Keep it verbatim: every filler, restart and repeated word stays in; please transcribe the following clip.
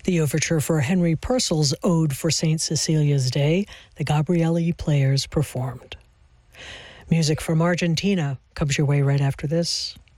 The overture for Henry Purcell's Ode for Saint Cecilia's Day, the Gabrieli Players performed. Music from Argentina comes your way right after this.